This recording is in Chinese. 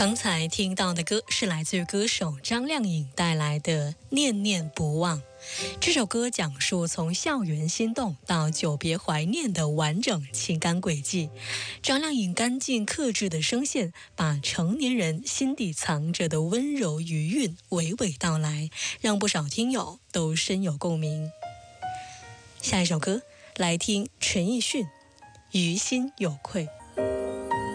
刚才听到的歌是来自于歌手张靓颖带来的《念念不忘》。这首歌讲述从校园心动到久别怀念的完整情感轨迹。张靓颖干净克制的声线，把成年人心底藏着的温柔余韵娓娓道来，让不少听友都深有共鸣。下一首歌来听陈奕迅《于心有愧》。